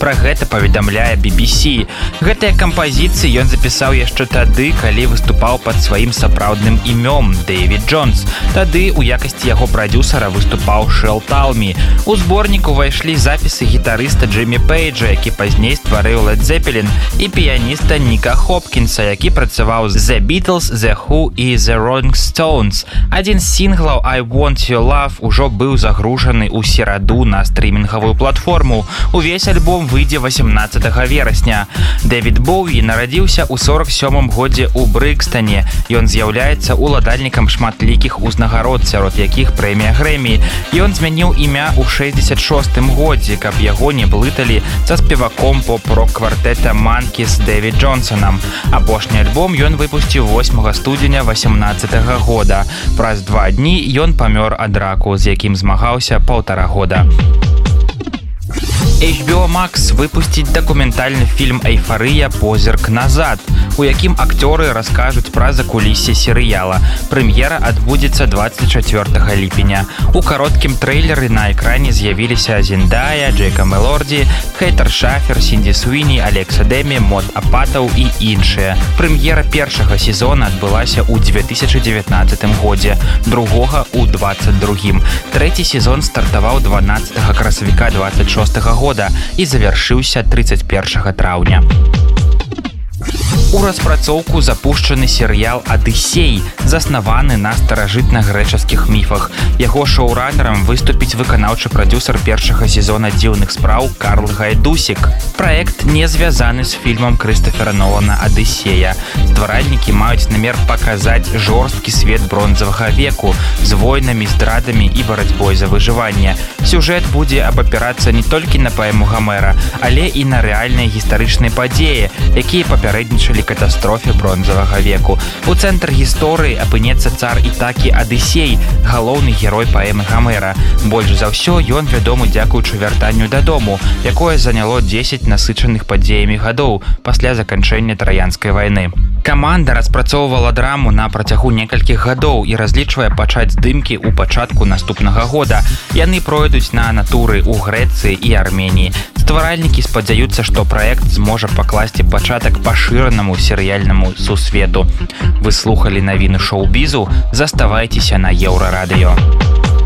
Пра гэта паведамляе BBC. Гэтыя кампазіцыі ён запісаў яшчэ тады, калі выступаў пад сваім сапраўдным імём Дэвід Джонс. Тады у якасці яго прадюсара выступаў Шэл Талмі. У зборнік увайшлі запісы гітарыста Джиммі Пейджа, які пазней стварыў Led Zeppelin, і піяніста Ніка Хопкінса, які працаваў з The Beatles, The Who і The Rolling Stones. Адзін з сінглаў I Want Your Love ужо быў загружаны ў сераду на стрімінгавую платформу. Увесь альбом выйдзе 18 верасня. Дэвід Боуі нарадзіўся ў 47-м годзе ў Брыкстане. Ён з'яўляецца уладальнікам шматлікіх узнагарод, сярод якіх прэмія Грэмі. Ён змяніў імя ў 66-м годзе, каб яго не блыталі са спеваком поп-рок квартэта Monkees Дэвід Джонсонам. Апошні альбом ён выпусціў 8 студзеня 18-го года. Праз 2 дні ён памёр ад раку, з якім змагаўся 1,5 года. HBO Max выпусціць дакументальны фільм «Эйфарыя. Позірк назад», у якім акцёры раскажуць пра закуліссе серыяла. Прэм'ера адбудзецца 24 ліпеня. У кароткім трэйлеры на экране з'явіліся Зендая, Джейка Мелорді, Хейтер Шафер, Сінді Суіні, Алекса Демі, Мод Апатаў і іншыя. Прэм'ера першага сезона адбылася ў 2019 годзе, другога ў 22-м. Трэці сезон стартаваў 12 красавіка 26 года і завяршыўся 31 траўня. У распрацоўку запушчаны серыял «Адысей», заснаваны на старажытна-грэчаскіх міфах. Яго шоуранерам выступіць выканаўчы прадюсар першага сезона «Дзіўных спраў» Карл Гайдусік. Праект не звязаны з фільмам Крыстофера Нолана «Адысея». Стваральнікі маюць намер паказаць жорсткі свет бронзавага веку з войнамі, здрадамі і барацьбой за выжыванне. Сюжэт будзе абапірацца не толькі на паэму Гамера, але і на рэальныя гістарычныя падзеі, якія папярэднічалі катастрофе бронзавага веку. У цэнтр гісторыі апынецца цар Ітакі Адысей, галоўны герой паэмы Гамера. Больш за ўсё ён вядомы дзякуючы вяртанню дадому, якое заняло 10 насычаных падзеямі гадоў пасля заканчэння Траянскай вайны. Каманда распрацоўвала драму на працягу некалькіх гадоў і разлічвае пачаць здымкі ў пачатку наступнага года. Яны пройдуць на натуры ў Грэцыі і Арменіі. Стваральнікі спадзяюцца, што праект зможа пакласці пачатак пашыранаму серыяльнаму сусвету. Вы слухалі навіны шоу-бізу, заставайцеся на Еўрарадыё.